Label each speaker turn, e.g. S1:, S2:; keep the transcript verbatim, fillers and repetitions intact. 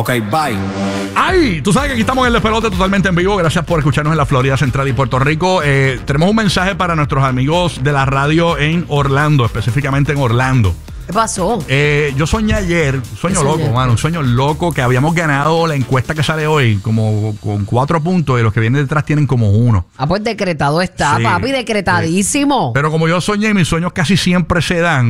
S1: Ok, bye.
S2: ¡Ay! Tú sabes que aquí estamos en el despelote totalmente en vivo. Gracias por escucharnos en la Florida Central y Puerto Rico. Eh, tenemos un mensaje para nuestros amigos de la radio en Orlando, específicamente en Orlando.
S3: ¿Qué pasó?
S2: Eh, yo soñé ayer, un sueño loco, mano, un sueño loco, que habíamos ganado la encuesta que sale hoy como con cuatro puntos y los que vienen detrás tienen como uno.
S3: Ah, pues decretado está,
S2: Sí,
S3: papi, decretadísimo.
S2: sí. Pero como yo soñé, mis sueños casi siempre se dan.